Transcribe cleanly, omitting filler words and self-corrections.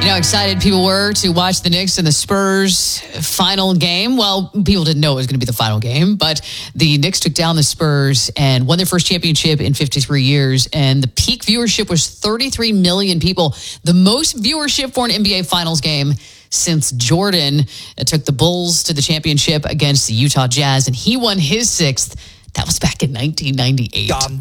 You know how excited people were to watch the Knicks and the Spurs final game. Well, people didn't know it was going to be the final game, but the Knicks took down the Spurs and won their first championship in 53 years. And the peak viewership was 33 million people, the most viewership for an NBA Finals game since Jordan took the Bulls to the championship against the Utah Jazz, and he won his sixth. That was back in 1998.